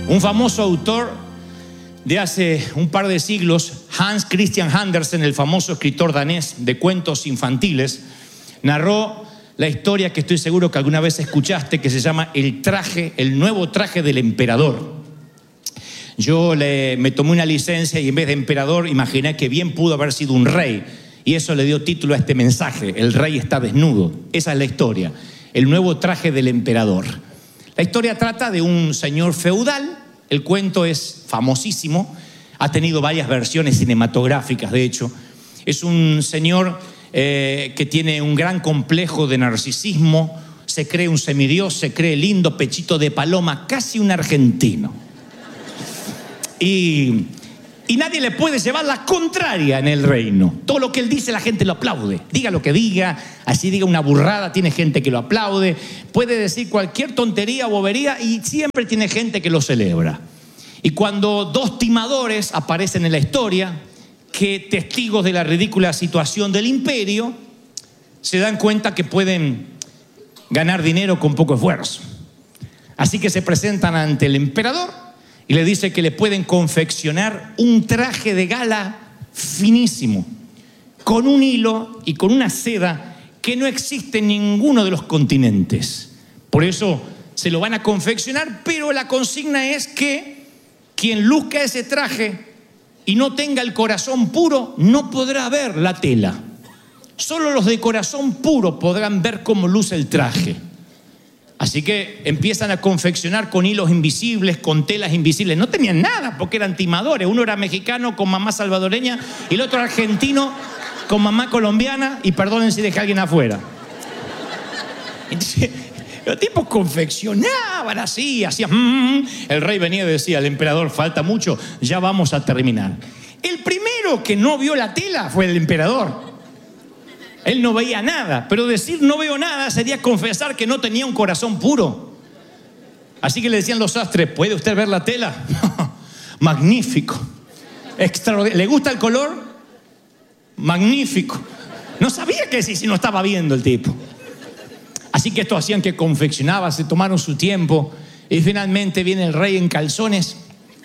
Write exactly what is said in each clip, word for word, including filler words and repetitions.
Un famoso autor de hace un par de siglos, Hans Christian Andersen, el famoso escritor danés de cuentos infantiles, narró la historia que estoy seguro que alguna vez escuchaste, que se llama El traje, el nuevo traje del emperador. Yo le, me tomé una licencia y en vez de emperador imaginé que bien pudo haber sido un rey, y eso le dio título a este mensaje: el rey está desnudo. Esa es la historia, el nuevo traje del emperador. La historia trata de un señor feudal. El cuento es famosísimo, ha tenido varias versiones cinematográficas, de hecho. Es un señor eh, que tiene un gran complejo de narcisismo, se cree un semidios, se cree lindo, pechito de paloma, casi un argentino. Y, y nadie le puede llevar la contraria en el reino. Todo lo que él dice la gente lo aplaude. Diga lo que diga, así diga una burrada, tiene gente que lo aplaude. Puede decir cualquier tontería o bobería y siempre tiene gente que lo celebra. Y cuando dos timadores aparecen en la historia, que testigos de la ridícula situación del imperio, se dan cuenta que pueden ganar dinero con poco esfuerzo. Así que se presentan ante el emperador y le dice que le pueden confeccionar un traje de gala finísimo, con un hilo y con una seda que no existe en ninguno de los continentes. Por eso se lo van a confeccionar, pero la consigna es que quien luzca ese traje y no tenga el corazón puro no podrá ver la tela. Solo los de corazón puro podrán ver cómo luce el traje. Así que empiezan a confeccionar con hilos invisibles, con telas invisibles. No tenían nada porque eran timadores. Uno era mexicano con mamá salvadoreña y el otro argentino con mamá colombiana. Y perdonen si dejé a alguien afuera. Entonces, los tipos confeccionaban así, hacían... Mm, el rey venía y decía al emperador: falta mucho, ya vamos a terminar. El primero que no vio la tela fue el emperador. Él no veía nada, pero decir no veo nada sería confesar que no tenía un corazón puro. Así que le decían los sastres: ¿puede usted ver la tela? Magnífico. Extraordinario. ¿Le gusta el color? Magnífico. No sabía qué decir si no estaba viendo el tipo. Así que esto hacían que confeccionaba, se tomaron su tiempo y finalmente viene el rey en calzones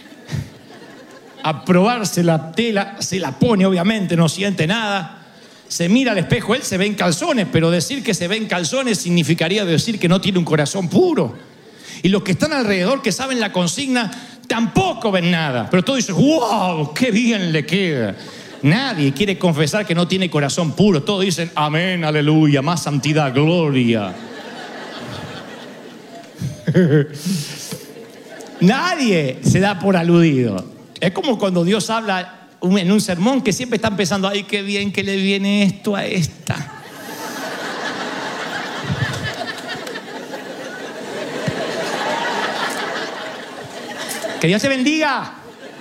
a probarse la tela, se la pone obviamente, no siente nada. Se mira al espejo, él se ve en calzones, pero decir que se ve en calzones significaría decir que no tiene un corazón puro. Y los que están alrededor, que saben la consigna, tampoco ven nada. Pero todos dicen: ¡wow! ¡Qué bien le queda! Nadie quiere confesar que no tiene corazón puro. Todos dicen: amén, aleluya, más santidad, gloria. Nadie se da por aludido. Es como cuando Dios habla en un sermón, que siempre están pensando: ay, qué bien que le viene esto a esta. Que Dios te bendiga.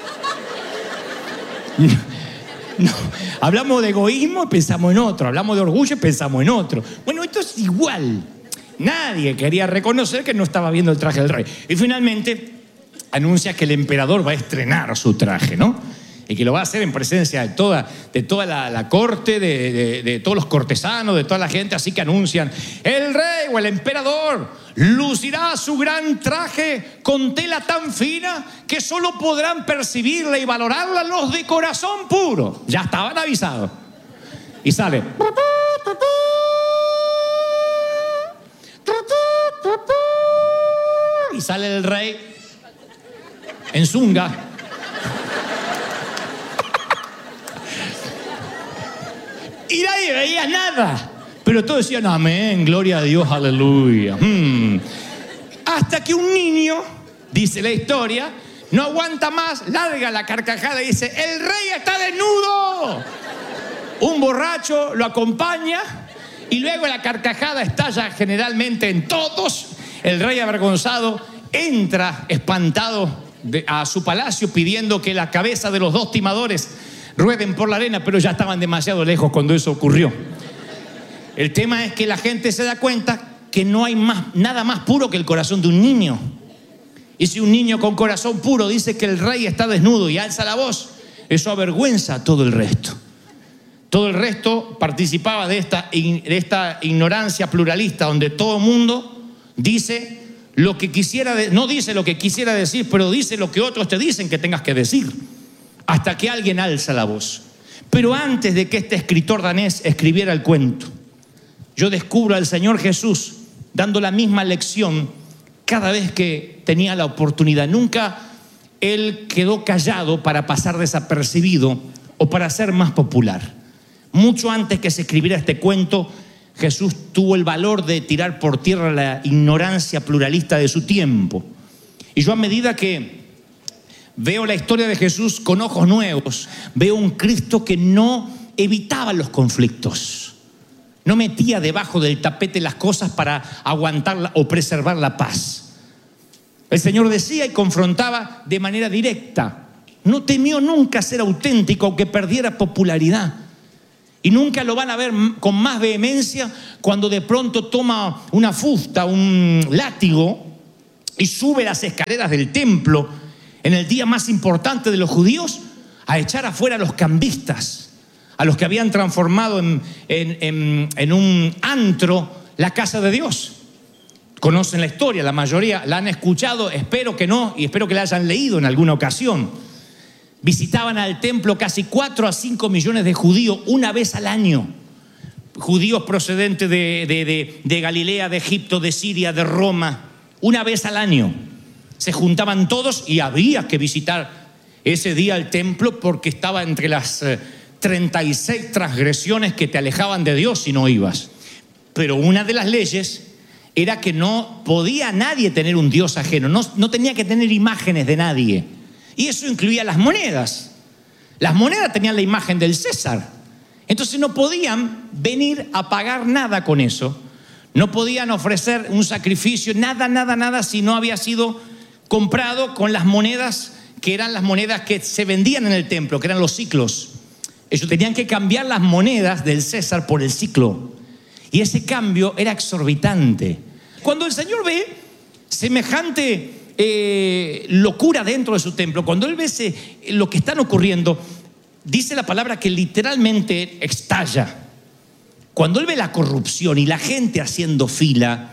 No, hablamos de egoísmo y pensamos en otro, hablamos de orgullo y pensamos en otro. Bueno, esto es igual. Nadie quería reconocer que no estaba viendo el traje del rey. Y finalmente anuncia que el emperador va a estrenar su traje, ¿no? Y que lo va a hacer en presencia de toda, de toda la, la corte, de, de, de todos los cortesanos, de toda la gente. Así que anuncian: el rey o el emperador lucirá su gran traje con tela tan fina que solo podrán percibirla y valorarla los de corazón puro. Ya estaban avisados. Y sale. Y sale el rey en zunga. Y nadie veía nada. Pero todos decían: amén, gloria a Dios, aleluya. Hmm. Hasta que un niño, dice la historia, no aguanta más, larga la carcajada y dice: el rey está desnudo. Un borracho lo acompaña y luego la carcajada estalla generalmente en todos. El rey, avergonzado, entra espantado de, a su palacio pidiendo que la cabeza de los dos timadores rueden por la arena, pero ya estaban demasiado lejos cuando eso ocurrió. El tema es que la gente se da cuenta que no hay más, nada más puro que el corazón de un niño. Y si un niño con corazón puro dice que el rey está desnudo y alza la voz, eso avergüenza a todo el resto. Todo el resto participaba de esta, de esta ignorancia pluralista donde todo el mundo dice lo que quisiera, de, no dice lo que quisiera decir, pero dice lo que otros te dicen que tengas que decir, hasta que alguien alza la voz. Pero antes de que este escritor danés escribiera el cuento, yo descubro al Señor Jesús dando la misma lección cada vez que tenía la oportunidad. Nunca Él quedó callado para pasar desapercibido o para ser más popular. Mucho antes que se escribiera este cuento, Jesús tuvo el valor de tirar por tierra la ignorancia pluralista de su tiempo. Y yo, a medida que veo la historia de Jesús con ojos nuevos, veo un Cristo que no evitaba los conflictos, no metía debajo del tapete las cosas para aguantar o preservar la paz. El Señor decía y confrontaba de manera directa. No temió nunca ser auténtico, aunque perdiera popularidad. Y nunca lo van a ver con más vehemencia cuando de pronto toma una fusta, un látigo, y sube las escaleras del templo en el día más importante de los judíos a echar afuera a los cambistas, a los que habían transformado en, en, en, en un antro la casa de Dios. Conocen la historia, la mayoría la han escuchado, espero que no, y espero que la hayan leído en alguna ocasión. Visitaban al templo casi cuatro a cinco millones de judíos una vez al año. Judíos procedentes de, de, de, de Galilea, de Egipto, de Siria, de Roma. Una vez al año se juntaban todos y había que visitar ese día el templo porque estaba entre las eh, treinta y seis transgresiones que te alejaban de Dios si no ibas. Pero una de las leyes era que no podía nadie tener un Dios ajeno, no, no tenía que tener imágenes de nadie. Y eso incluía las monedas. Las monedas tenían la imagen del César. Entonces no podían venir a pagar nada con eso. No podían ofrecer un sacrificio, nada, nada, nada, si no había sido comprado con las monedas que eran las monedas que se vendían en el templo, que eran los siclos. Ellos tenían que cambiar las monedas del César por el siclo. Y ese cambio era exorbitante. Cuando el Señor ve semejante Eh, locura dentro de su templo, cuando Él ve ese, lo que están ocurriendo, dice la palabra que literalmente estalla. Cuando Él ve la corrupción y la gente haciendo fila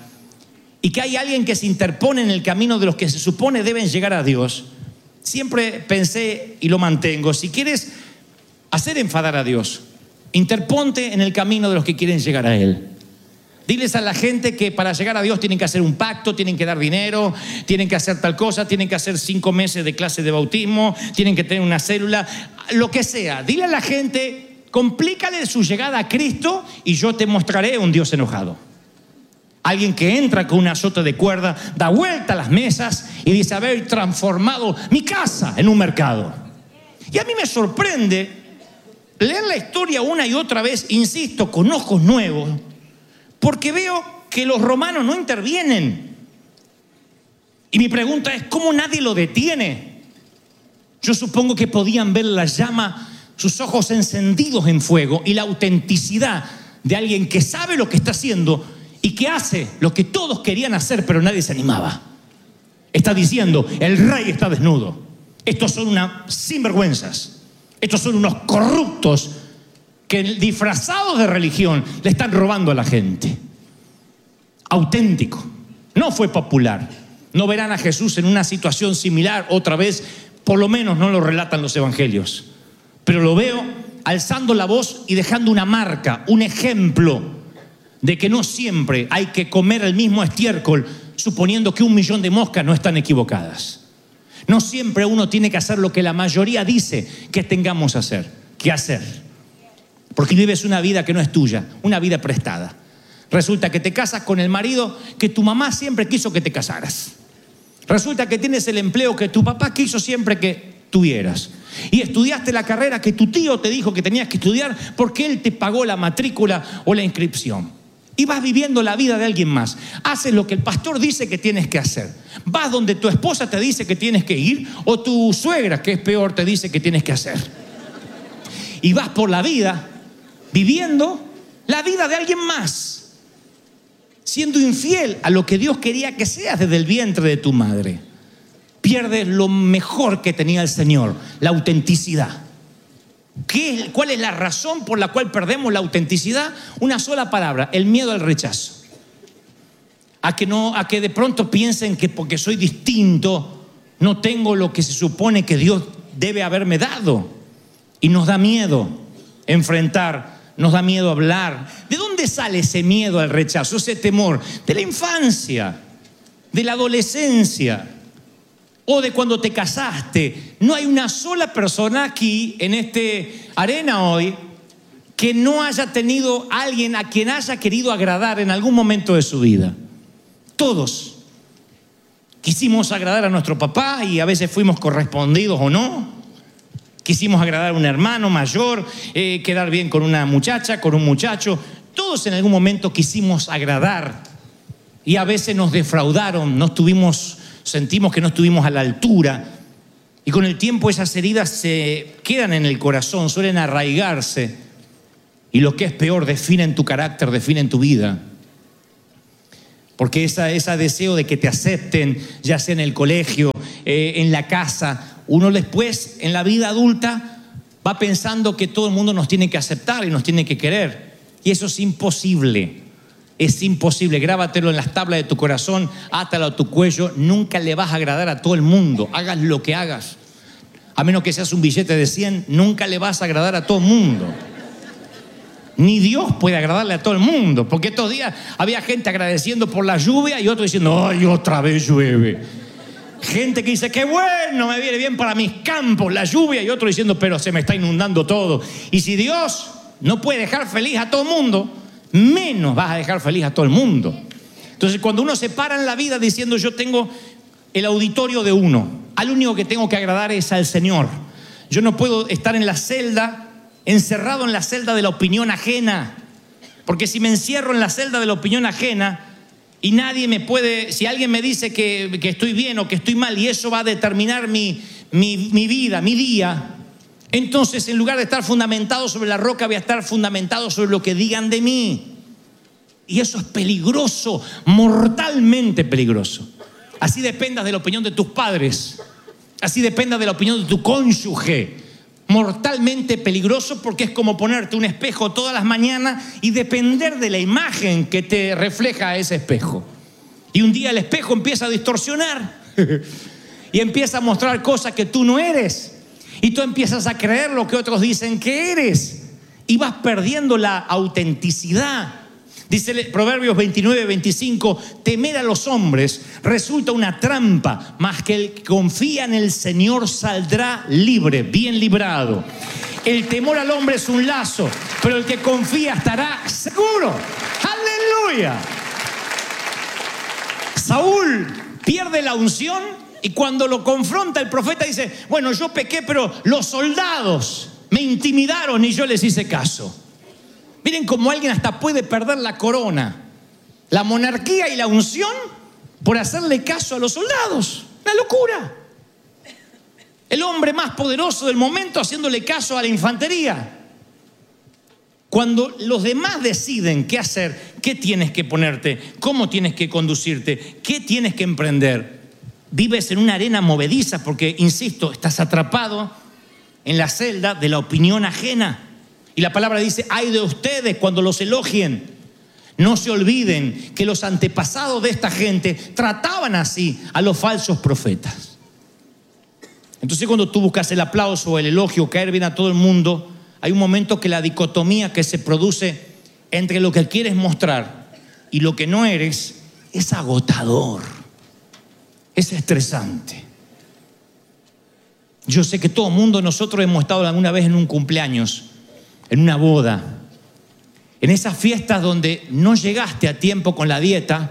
y que hay alguien que se interpone en el camino de los que se supone deben llegar a Dios, siempre pensé y lo mantengo: si quieres hacer enfadar a Dios, interponte en el camino de los que quieren llegar a Él. Diles a la gente que para llegar a Dios tienen que hacer un pacto, tienen que dar dinero, tienen que hacer tal cosa, tienen que hacer cinco meses de clase de bautismo, tienen que tener una célula, lo que sea. Dile a la gente, complícale su llegada a Cristo y yo te mostraré un Dios enojado. Alguien que entra con un azote de cuerda, da vuelta a las mesas y dice haber transformado mi casa en un mercado. Y a mí me sorprende leer la historia una y otra vez, insisto, con ojos nuevos, porque veo que los romanos no intervienen. Y mi pregunta es, ¿cómo nadie lo detiene? Yo supongo que podían ver la llama, sus ojos encendidos en fuego y la autenticidad de alguien que sabe lo que está haciendo y que hace lo que todos querían hacer, pero nadie se animaba. Está diciendo, el rey está desnudo. Estos son unas sinvergüenzas. Estos son unos corruptos que disfrazados de religión le están robando a la gente. Auténtico. No fue popular. No verán a Jesús en una situación similar otra vez, por lo menos no lo relatan los evangelios. Pero lo veo alzando la voz y dejando una marca, un ejemplo de que no siempre hay que comer el mismo estiércol suponiendo que un millón de moscas no están equivocadas. No siempre uno tiene que hacer lo que la mayoría dice que tengamos hacer, que hacer. Porque vives una vida que no es tuya, una vida prestada. Resulta que te casas con el marido que tu mamá siempre quiso que te casaras. Resulta que tienes el empleo que tu papá quiso siempre que tuvieras. Y estudiaste la carrera que tu tío te dijo que tenías que estudiar porque él te pagó la matrícula o la inscripción. Y vas viviendo la vida de alguien más. Haces lo que el pastor dice que tienes que hacer. Vas donde tu esposa te dice que tienes que ir o tu suegra, que es peor, te dice que tienes que hacer. Y vas por la vida viviendo la vida de alguien más, siendo infiel a lo que Dios quería que seas desde el vientre de tu madre. Pierdes lo mejor que tenía el Señor, la autenticidad. ¿Qué es, ¿Cuál es la razón por la cual perdemos la autenticidad? Una sola palabra: el miedo al rechazo. a que, no, a que de pronto piensen que porque soy distinto no tengo lo que se supone que Dios debe haberme dado. Y nos da miedo enfrentar, nos da miedo hablar. ¿De dónde sale ese miedo al rechazo, ese temor? De la infancia, de la adolescencia o de cuando te casaste. No hay una sola persona aquí en este arena hoy que no haya tenido a alguien a quien haya querido agradar en algún momento de su vida. Todos quisimos agradar a nuestro papá y a veces fuimos correspondidos o no. Quisimos agradar a un hermano mayor, eh, quedar bien con una muchacha, con un muchacho. Todos en algún momento quisimos agradar y a veces nos defraudaron, no estuvimos, sentimos que no estuvimos a la altura. Y con el tiempo esas heridas se quedan en el corazón, suelen arraigarse. Y lo que es peor, definen tu carácter, definen tu vida. Porque esa, ese deseo de que te acepten, ya sea en el colegio, eh, en la casa, uno después, en la vida adulta, va pensando que todo el mundo nos tiene que aceptar y nos tiene que querer. Y eso es imposible. Es imposible. Grábatelo en las tablas de tu corazón, átalo a tu cuello. Nunca le vas a agradar a todo el mundo. Hagas lo que hagas. A menos que seas un billete de cien, nunca le vas a agradar a todo el mundo. Ni Dios puede agradarle a todo el mundo, porque estos días había gente agradeciendo por la lluvia y otro diciendo, ¡ay, otra vez llueve! Gente que dice, ¡qué bueno, me viene bien para mis campos la lluvia! Y otro diciendo, pero se me está inundando todo. Y si Dios no puede dejar feliz a todo el mundo, menos vas a dejar feliz a todo el mundo. Entonces, cuando uno se para en la vida diciendo, yo tengo el auditorio de uno, al único que tengo que agradar es al Señor. Yo no puedo estar en la celda, encerrado en la celda de la opinión ajena, porque si me encierro en la celda de la opinión ajena y nadie me puede, si alguien me dice que, que estoy bien o que estoy mal y eso va a determinar mi, mi, mi vida, mi día, entonces en lugar de estar fundamentado sobre la roca voy a estar fundamentado sobre lo que digan de mí. Y eso es peligroso, mortalmente peligroso. Así dependas de la opinión de tus padres, así dependas de la opinión de tu cónyuge. Mortalmente peligroso, porque es como ponerte un espejo todas las mañanas y depender de la imagen que te refleja ese espejo. Y un día el espejo empieza a distorsionar y empieza a mostrar cosas que tú no eres. Y tú empiezas a creer lo que otros dicen que eres. Y vas perdiendo la autenticidad. Dice Proverbios veintinueve, veinticinco, temer a los hombres resulta una trampa, mas que el que confía en el Señor saldrá libre, bien librado. El temor al hombre es un lazo, pero el que confía estará seguro. ¡Aleluya! Saúl pierde la unción y cuando lo confronta el profeta dice, bueno, yo pequé, pero los soldados me intimidaron y yo les hice caso. Miren cómo alguien hasta puede perder la corona, la monarquía y la unción por hacerle caso a los soldados. ¡Una locura! El hombre más poderoso del momento haciéndole caso a la infantería. Cuando los demás deciden qué hacer, qué tienes que ponerte, cómo tienes que conducirte, qué tienes que emprender, vives en una arena movediza porque, insisto, estás atrapado en la celda de la opinión ajena. Y la palabra dice, ay de ustedes cuando los elogien. No se olviden que los antepasados de esta gente trataban así a los falsos profetas. Entonces cuando tú buscas el aplauso o el elogio, caer bien a todo el mundo, hay un momento que la dicotomía que se produce entre lo que quieres mostrar y lo que no eres es agotador, es estresante. Yo sé que todo el mundo, nosotros hemos estado alguna vez en un cumpleaños, en una boda, en esas fiestas donde no llegaste a tiempo con la dieta,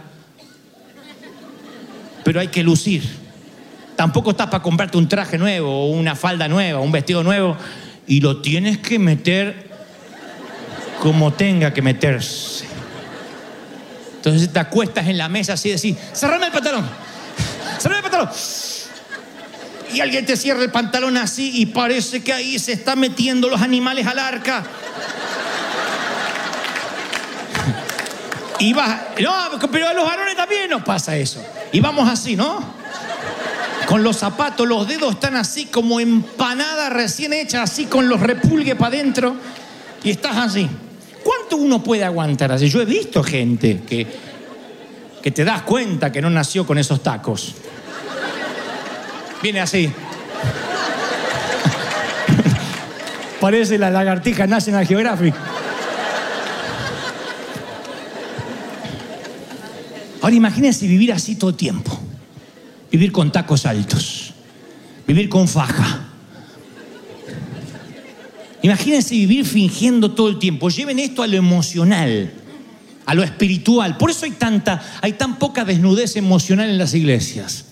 pero hay que lucir. Tampoco estás para comprarte un traje nuevo o una falda nueva, un vestido nuevo, y lo tienes que meter como tenga que meterse. Entonces te acuestas en la mesa así, decís, cerrame el pantalón, cerrame el pantalón. Y alguien te cierra el pantalón así y parece que ahí se están metiendo los animales al arca. Y vas, no, pero a los varones también nos pasa eso. Y vamos así, ¿no? Con los zapatos, los dedos están así como empanada recién hecha, así con los repulgues para adentro. Y estás así. ¿Cuánto uno puede aguantar así? Yo he visto gente que, que te das cuenta que no nació con esos tacos. Viene así. Parece la lagartija National Geographic. Ahora imagínense vivir así todo el tiempo. Vivir con tacos altos. Vivir con faja. Imagínense vivir fingiendo todo el tiempo. Lleven esto a lo emocional, a lo espiritual. Por eso hay tanta, hay tan poca desnudez emocional en las iglesias.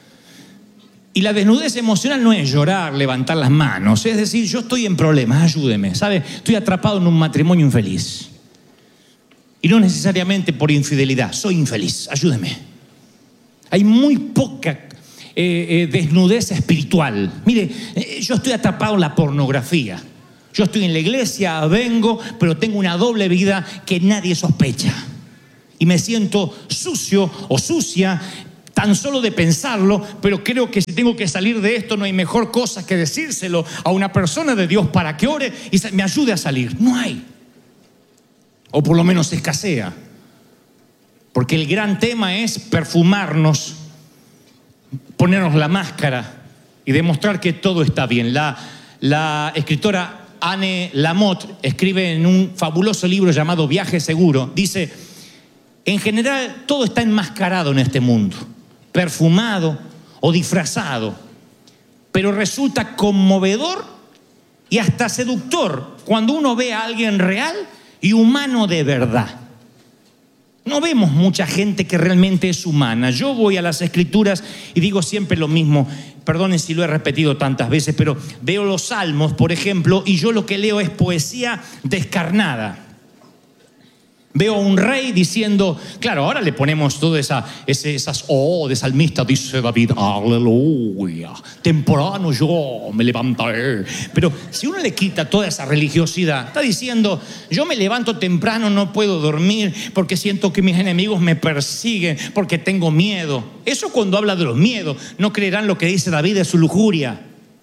Y la desnudez emocional no es llorar, levantar las manos. Es decir, yo estoy en problemas, ayúdeme. ¿Sabe? Estoy atrapado en un matrimonio infeliz. Y no necesariamente por infidelidad. Soy infeliz, ayúdeme. Hay muy poca eh, eh, desnudez espiritual. Mire, eh, yo estoy atrapado en la pornografía. Yo estoy en la iglesia, vengo, pero tengo una doble vida que nadie sospecha. Y me siento sucio o sucia tan solo de pensarlo, pero creo que si tengo que salir de esto no hay mejor cosa que decírselo a una persona de Dios para que ore y me ayude a salir. No hay. O por lo menos escasea. Porque el gran tema es perfumarnos, ponernos la máscara y demostrar que todo está bien. La, la escritora Anne Lamott escribe en un fabuloso libro llamado Viaje Seguro, dice: en general todo está enmascarado en este mundo, perfumado o disfrazado, pero resulta conmovedor y hasta seductor cuando uno ve a alguien real y humano de verdad. No vemos mucha gente que realmente es humana. Yo voy a las Escrituras y digo siempre lo mismo. Perdonen si lo he repetido tantas veces, pero veo los Salmos, por ejemplo, y yo lo que leo es poesía descarnada. Veo a un rey diciendo, claro, ahora le ponemos todas esa, ese, esas oh de salmista, dice David, aleluya, temprano yo me levantaré. Pero si uno le quita toda esa religiosidad, está diciendo, yo me levanto temprano, no puedo dormir porque siento que mis enemigos me persiguen, porque tengo miedo. Eso cuando habla de los miedos, no creerán lo que dice David de su lujuria,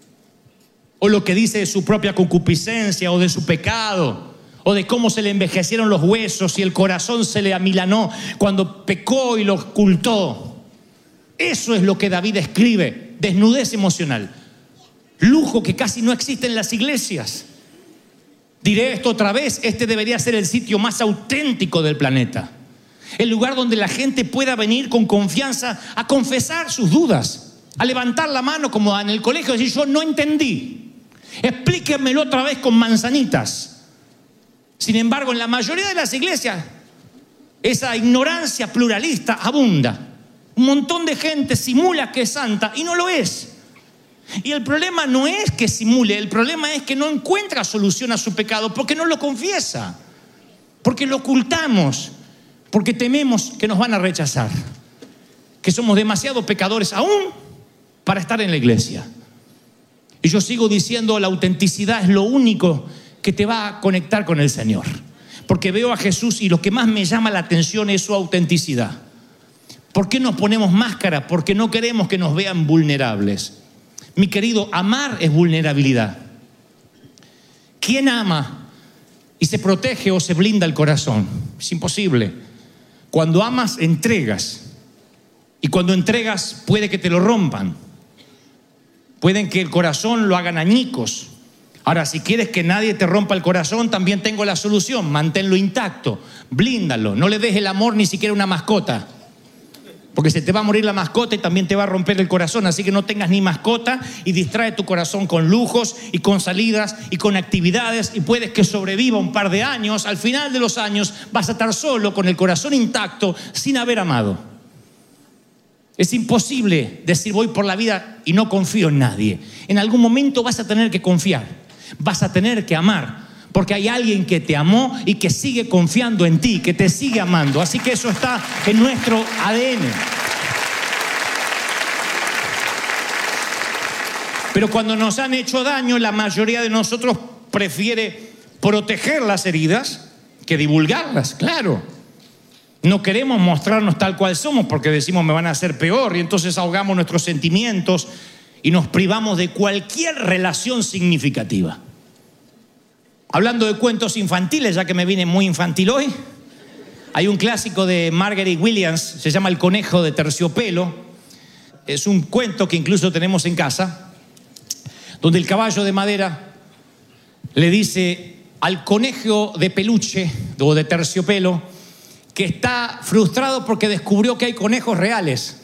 o lo que dice de su propia concupiscencia o de su pecado, o de cómo se le envejecieron los huesos y el corazón se le amilanó cuando pecó y lo ocultó. Eso es lo que David escribe, desnudez emocional. Lujo que casi no existe en las iglesias. Diré esto otra vez, este debería ser el sitio más auténtico del planeta. El lugar donde la gente pueda venir con confianza a confesar sus dudas, a levantar la mano como en el colegio y decir, yo no entendí. Explíquenmelo otra vez con manzanitas. Sin embargo, en la mayoría de las iglesias, esa ignorancia pluralista abunda. Un montón de gente simula que es santa y no lo es. Y el problema no es que simule, el problema es que no encuentra solución a su pecado porque no lo confiesa, porque lo ocultamos, porque tememos que nos van a rechazar, que somos demasiado pecadores aún para estar en la iglesia. Y yo sigo diciendo, la autenticidad es lo único que te va a conectar con el Señor. Porque veo a Jesús y lo que más me llama la atención es su autenticidad. ¿Por qué nos ponemos máscara? Porque no queremos que nos vean vulnerables. Mi querido, amar es vulnerabilidad. ¿Quién ama y se protege o se blinda el corazón? Es imposible. Cuando amas, entregas. Y cuando entregas, puede que te lo rompan. Pueden que el corazón lo hagan añicos. Ahora, si quieres que nadie te rompa el corazón, también tengo la solución. Manténlo intacto, blíndalo. No le des el amor ni siquiera a una mascota, porque se te va a morir la mascota y también te va a romper el corazón. Así que no tengas ni mascota y distrae tu corazón con lujos y con salidas y con actividades, y puedes que sobreviva un par de años. Al final de los años vas a estar solo, con el corazón intacto, sin haber amado. Es imposible decir voy por la vida y no confío en nadie. En algún momento vas a tener que confiar. Vas a tener que amar, porque hay alguien que te amó y que sigue confiando en ti, que te sigue amando. Así que eso está en nuestro A D N. Pero cuando nos han hecho daño, la mayoría de nosotros prefiere proteger las heridas que divulgarlas, claro. No queremos mostrarnos tal cual somos porque decimos me van a hacer peor, y entonces ahogamos nuestros sentimientos y nos privamos de cualquier relación significativa. Hablando de cuentos infantiles, ya que me vine muy infantil hoy, Hay un clásico de Margaret Williams, se llama El conejo de terciopelo. Es un cuento que incluso tenemos en casa, donde el caballo de madera le dice al conejo de peluche o de terciopelo que está frustrado porque descubrió que hay conejos reales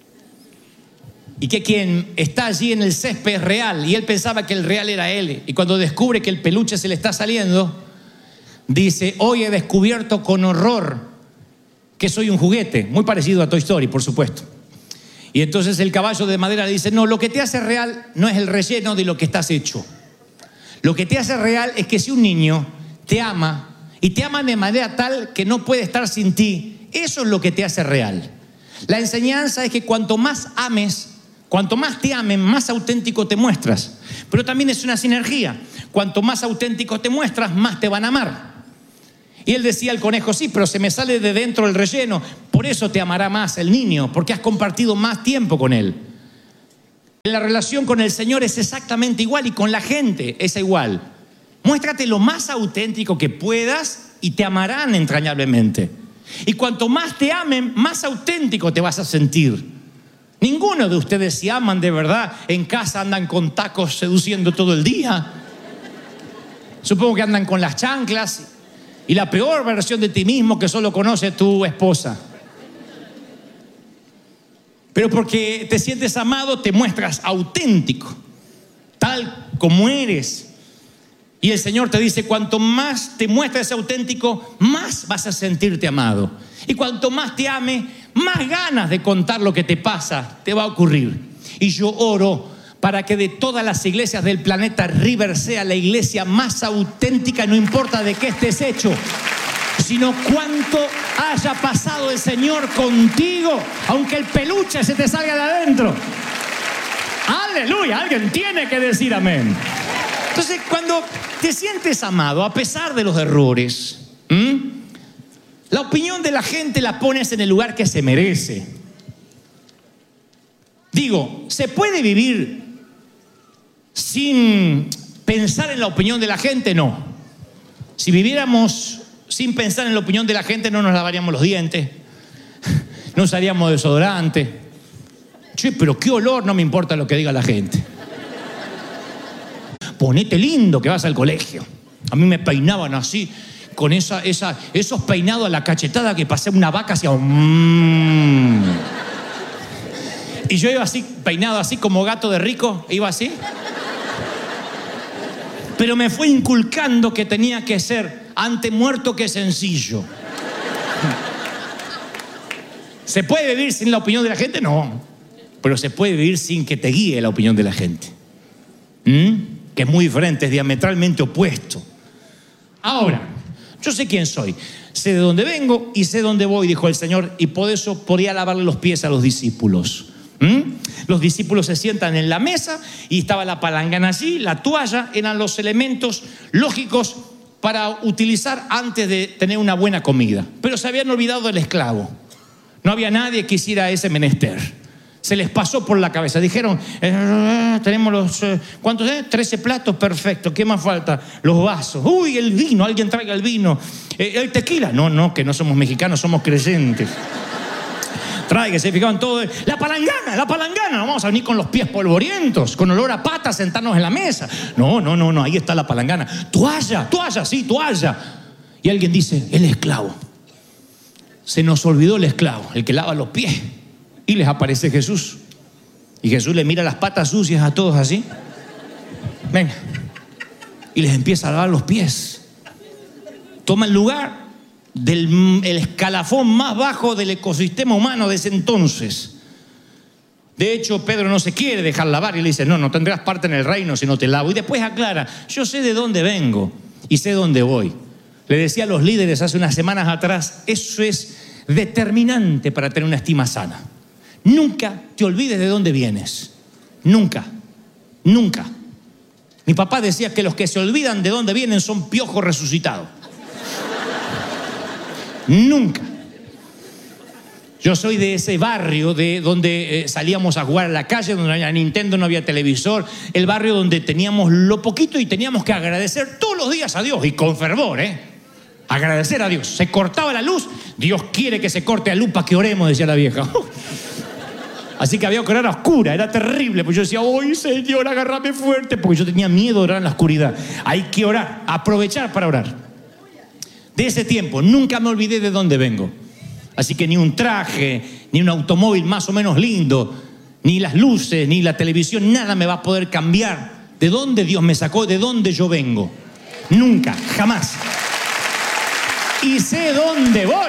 y que quien está allí en el césped es real, y él pensaba que el real era él, y cuando descubre que el peluche se le está saliendo, dice: hoy he descubierto con horror que soy un juguete, muy parecido a Toy Story, por supuesto. Y entonces el caballo de madera le dice: no, lo que te hace real no es el relleno de lo que estás hecho. Lo que te hace real es que si un niño te ama, y te ama de manera tal que no puede estar sin ti, eso es lo que te hace real. La enseñanza es que cuanto más ames, cuanto más te amen, más auténtico te muestras. Pero también es una sinergia. Cuanto más auténtico te muestras, más te van a amar. Y él decía al conejo: sí, pero se me sale de dentro el relleno. Por eso te amará más el niño, porque has compartido más tiempo con él. La relación con el Señor es exactamente igual, y con la gente es igual. Muéstrate lo más auténtico que puedas y te amarán entrañablemente. Y cuanto más te amen, más auténtico te vas a sentir. Ninguno de ustedes, si aman de verdad, en casa andan con tacos seduciendo todo el día. Supongo que andan con las chanclas y la peor versión de ti mismo que solo conoce tu esposa. Pero porque te sientes amado, te muestras auténtico, tal como eres. Y el Señor te dice: cuanto más te muestres auténtico, más vas a sentirte amado. Y cuanto más te ame, más ganas de contar lo que te pasa te va a ocurrir. Y yo oro para que de todas las iglesias del planeta, River sea la iglesia más auténtica, no importa de qué estés hecho, sino cuánto haya pasado el Señor contigo, aunque el peluche se te salga de adentro. Aleluya, alguien tiene que decir amén. Entonces, cuando te sientes amado, a pesar de los errores, ¿m? la opinión de la gente la pones en el lugar que se merece. Digo, ¿se puede vivir sin pensar en la opinión de la gente? No. Si viviéramos sin pensar en la opinión de la gente, no nos lavaríamos los dientes, no usaríamos desodorante. Che, pero qué olor, no me importa lo que diga la gente. Ponete lindo que vas al colegio. A mí me peinaban así, con esa, esa, esos peinados a la cachetada que pasé una vaca hacia... Mmm. Y yo iba así, peinado así como gato de rico, iba así. Pero me fue inculcando que tenía que ser ante muerto que sencillo. ¿Se puede vivir sin la opinión de la gente? No. Pero se puede vivir sin que te guíe la opinión de la gente. ¿Mm? Que es muy diferente, es diametralmente opuesto. Ahora, yo sé quién soy, sé de dónde vengo y sé dónde voy, dijo el Señor, y por eso podía lavarle los pies a los discípulos. ¿Mm? Los discípulos se sientan en la mesa y estaba la palangana allí, la toalla, eran los elementos lógicos para utilizar antes de tener una buena comida. Pero se habían olvidado del esclavo. No había nadie que hiciera ese menester. Se les pasó por la cabeza. Dijeron, eh, tenemos los... Eh, ¿Cuántos? Eh? trece platos, perfecto. ¿Qué más falta? Los vasos. Uy, el vino, alguien traiga el vino. Eh, el tequila. No, no, que no somos mexicanos, somos creyentes. Tráigase, fijaban todo. La palangana, la palangana. No vamos a venir con los pies polvorientos, con olor a pata, sentarnos en la mesa. No, no, no, no, ahí está la palangana. Toalla, toalla, sí, toalla. Y alguien dice, el esclavo. Se nos olvidó el esclavo, el que lava los pies. Y les aparece Jesús. Y Jesús le mira las patas sucias a todos así. Venga. Y les empieza a lavar los pies. Toma el lugar del el escalafón más bajo del ecosistema humano de ese entonces. De hecho, Pedro no se quiere dejar lavar y le dice, no, no tendrás parte en el reino si no te lavo. Y después aclara, yo sé de dónde vengo y sé dónde voy. Le decía a los líderes hace unas semanas atrás, eso es determinante para tener una estima sana. Nunca te olvides de dónde vienes. Nunca. Nunca. Mi papá decía que los que se olvidan de dónde vienen son piojos resucitados. Nunca. Yo soy de ese barrio de donde eh, salíamos a jugar a la calle, donde no había Nintendo, no había televisor. El barrio donde teníamos lo poquito y teníamos que agradecer todos los días a Dios. Y con fervor, ¿eh? Agradecer a Dios. Se cortaba la luz, Dios quiere que se corte a luz para que oremos, decía la vieja. Así que había que orar a oscura, era terrible, pues yo decía, ¡ay, Señor, agárrame fuerte! Porque yo tenía miedo de orar en la oscuridad. Hay que orar, aprovechar para orar. De ese tiempo, nunca me olvidé de dónde vengo. Así que ni un traje, ni un automóvil más o menos lindo, ni las luces, ni la televisión, nada me va a poder cambiar de dónde Dios me sacó, de dónde yo vengo. Nunca, jamás. Y sé dónde voy.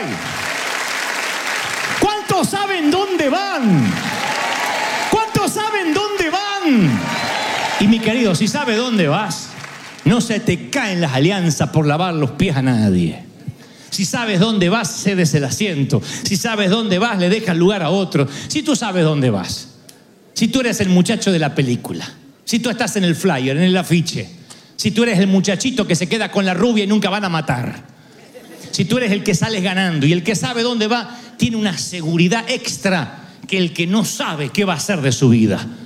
¿Cuántos saben dónde van? ¿Cuántos saben dónde van? Y mi querido, si sabes dónde vas, no se te caen las alianzas por lavar los pies a nadie. Si sabes dónde vas, cedes el asiento. Si sabes dónde vas, le dejas lugar a otro. Si tú sabes dónde vas, si tú eres el muchacho de la película, si tú estás en el flyer, en el afiche, si tú eres el muchachito que se queda con la rubia y nunca van a matar, si tú eres el que sales ganando y el que sabe dónde va, tiene una seguridad extra que el que no sabe qué va a hacer de su vida.